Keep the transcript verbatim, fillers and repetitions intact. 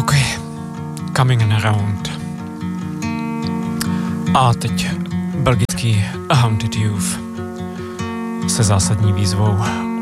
OK, Coming Around. A teď belgický Haunted Youth se zásadní výzvou